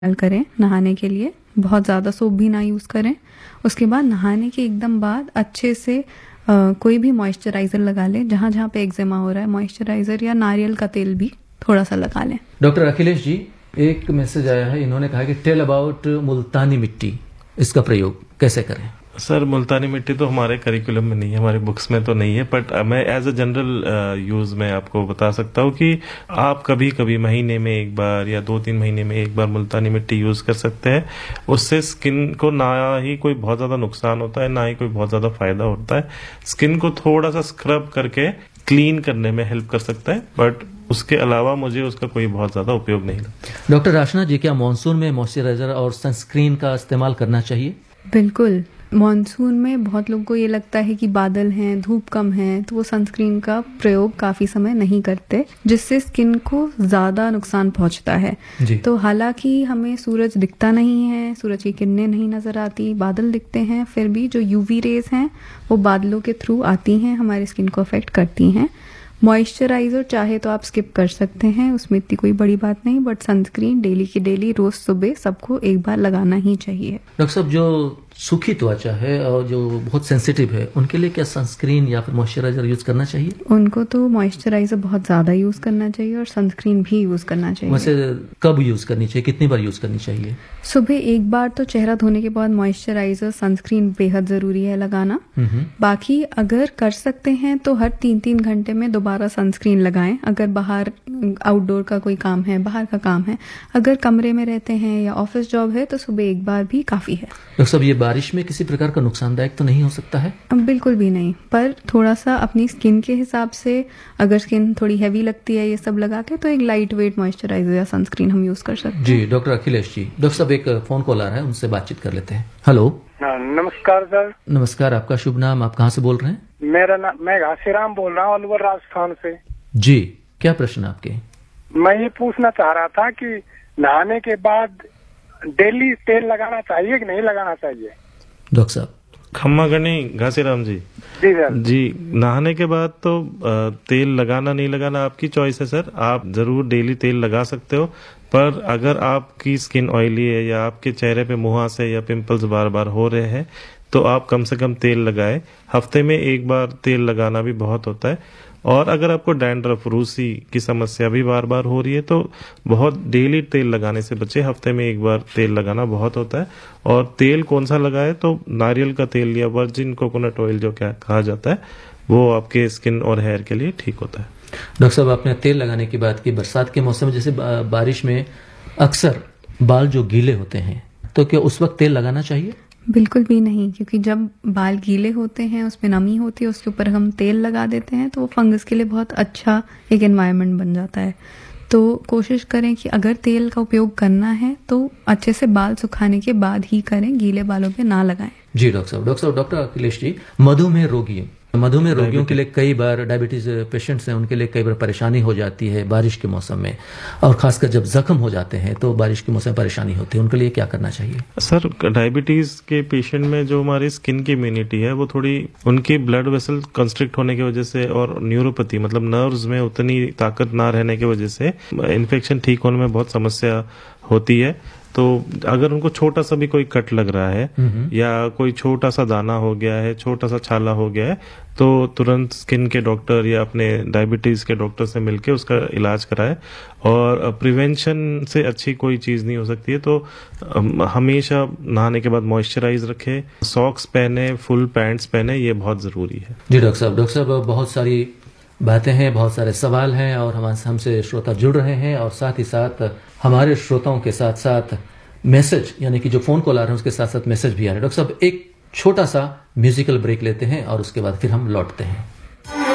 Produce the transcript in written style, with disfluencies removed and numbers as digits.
इस्तेमाल करें नहाने के लिए। बहुत ज़्यादा सोप भी ना यूज़ करें। उसके बाद नहाने के एकदम बाद अच्छे से कोई भी मॉइस्चराइज़र लगा लें। जहाँ जहाँ पे एक्जिमा हो रहा है मॉइस्चराइज़र या नारियल का तेल भी थोड़ा सा लगा लें। डॉक्टर अखिलेश जी, एक मैसेज आया है, इन्होंने कहा कि टेल अबाउट मुल्तानी मिट्टी, इसका प्रयोग कैसे करें? सर, मुल्तानी मिट्टी तो हमारे करिकुलम में नहीं है, हमारे बुक्स में तो नहीं है, बट मैं एज अ जनरल यूज में आपको बता सकता हूँ कि आप कभी कभी महीने में एक बार या 2-3 महीने में एक बार मुल्तानी मिट्टी यूज कर सकते हैं। उससे स्किन को ना ही कोई बहुत ज्यादा नुकसान होता है, ना ही कोई बहुत ज्यादा फायदा होता है। स्किन को थोड़ा सा स्क्रब करके क्लीन करने में हेल्प कर सकता है, बट उसके अलावा मुझे उसका कोई बहुत ज्यादा उपयोग नहीं लगता। डॉक्टर राशना जी, क्या मानसून में मॉइस्चराइजर और सनस्क्रीन का इस्तेमाल करना चाहिए? बिल्कुल। मॉनसून में बहुत लोगों को ये लगता है कि बादल हैं, धूप कम है, तो वो सनस्क्रीन का प्रयोग काफ़ी समय नहीं करते, जिससे स्किन को ज़्यादा नुकसान पहुंचता है। तो हालांकि हमें सूरज दिखता नहीं है, सूरज की किरणें नहीं नज़र आती, बादल दिखते हैं, फिर भी जो यूवी रेज हैं वो बादलों के थ्रू आती हैं, हमारी स्किन को अफेक्ट करती हैं। मॉइस्चराइजर चाहे तो आप स्किप कर सकते हैं, उसमें इतनी कोई बड़ी बात नहीं, बट सनस्क्रीन डेली की डेली रोज सुबह सबको एक बार लगाना ही चाहिए। डॉक्टर साहब, जो सूखी त्वचा है और जो बहुत सेंसिटिव है, उनके लिए क्या सनस्क्रीन या फिर मॉइस्चराइजर यूज करना चाहिए? उनको तो मॉइस्चराइजर बहुत ज्यादा यूज करना चाहिए और सनस्क्रीन भी यूज करना चाहिए। वैसे कब यूज करनी चाहिए, कितनी बार यूज करनी चाहिए? सुबह एक बार तो चेहरा धोने के बाद मॉइस्चराइजर सनस्क्रीन बेहद जरूरी है लगाना। बाकी अगर कर सकते हैं तो हर 3-3 घंटे में दोबारा सनस्क्रीन लगाएं। अगर बाहर आउटडोर का कोई काम है, बाहर का काम है, अगर कमरे में रहते हैं या ऑफिस जॉब है तो सुबह एक बार भी काफी है। डॉक्टर साहब, ये बारिश में किसी प्रकार का नुकसानदायक तो नहीं हो सकता है? बिल्कुल भी नहीं, पर थोड़ा सा अपनी स्किन के हिसाब से, अगर स्किन थोड़ी हैवी लगती है ये सब लगा के, तो एक लाइट वेट मॉइस्चराइजर या सनस्क्रीन हम यूज कर सकते हैं। जी डॉक्टर अखिलेश जी। डॉक्टर साहब, एक फोन कॉल आ रहा है, उनसे बातचीत कर लेते हैं। हेलो। नमस्कार सर। नमस्कार, आपका शुभ नाम, आप कहाँ से बोल रहे हैं? मेरा नाम, मैं घासीराम बोल रहा हूँ, अलवर राजस्थान से। जी, क्या प्रश्न आपके? मैं ये पूछना चाह रहा था कि नहाने के बाद डेली तेल लगाना चाहिए कि नहीं लगाना चाहिए? डॉक्टर साहब। खम्मा गणी घासीराम जी। जी सर। जी, नहाने के बाद तो तेल लगाना नहीं लगाना आपकी चॉइस है सर। आप जरूर डेली तेल लगा सकते हो, पर अगर आपकी स्किन ऑयली है या आपके चेहरे पे मुहासे या पिंपल्स बार बार हो रहे हैं तो आप कम से कम तेल लगाएं। हफ्ते में एक बार तेल लगाना भी बहुत होता है। और अगर आपको डैंड्रफ, रूसी की समस्या भी बार बार हो रही है तो बहुत डेली तेल लगाने से बचे। हफ्ते में एक बार तेल लगाना बहुत होता है। और तेल कौन सा लगाए तो नारियल का तेल या वर्जिन कोकोनट ऑयल जो क्या कहा जाता है, वो आपके स्किन और हेयर के लिए ठीक होता है। डॉक्टर साहब, आपने तेल लगाने की बात की। बरसात के मौसम में जैसे बारिश में अक्सर बाल जो गीले होते हैं, तो क्या उस वक्त तेल लगाना चाहिए? बिल्कुल भी नहीं, क्योंकि जब बाल गीले होते हैं, उसमें नमी होती है, उसके ऊपर हम तेल लगा देते हैं तो वो फंगस के लिए बहुत अच्छा एक एनवायरनमेंट बन जाता है। तो कोशिश करें कि अगर तेल का उपयोग करना है तो अच्छे से बाल सुखाने के बाद ही करें, गीले बालों पे ना लगाएं। जी डॉक्टर साहब। डॉक्टर अखिलेश जी, मधुमेह रोगियों के लिए कई बार, डायबिटीज पेशेंट्स हैं, उनके लिए कई बार परेशानी हो जाती है बारिश के मौसम में, और खासकर जब जख्म हो जाते हैं तो बारिश के मौसम में परेशानी होती है, उनके लिए क्या करना चाहिए? सर, डायबिटीज के पेशेंट में जो हमारी स्किन की इम्यूनिटी है वो थोड़ी, उनकी ब्लड वेसल कंस्ट्रिक्ट होने की वजह से और न्यूरोपैथी मतलब नर्व्स में उतनी ताकत ना रहने की वजह से इन्फेक्शन ठीक होने में बहुत समस्या होती है। तो अगर उनको छोटा सा भी कोई कट लग रहा है या कोई छोटा सा दाना हो गया है, छोटा सा छाला हो गया है, तो तुरंत स्किन के डॉक्टर या अपने डायबिटीज के डॉक्टर से मिलके उसका इलाज कराए। और प्रिवेंशन से अच्छी कोई चीज नहीं हो सकती है। तो हमेशा नहाने के बाद मॉइस्चराइज रखे, सॉक्स पहने, फुल पैंट्स पहने, ये बहुत जरूरी है। जी डॉक्टर साहब, बहुत सारी बातें हैं, बहुत सारे सवाल हैं और हमसे श्रोता जुड़ रहे हैं, और साथ ही साथ हमारे श्रोताओं के साथ साथ मैसेज, यानी कि जो फोन कॉल आ रहे हैं उसके साथ साथ मैसेज भी आ रहे हैं। डॉक्टर साहब, एक छोटा सा म्यूजिकल ब्रेक लेते हैं और उसके बाद फिर हम लौटते हैं।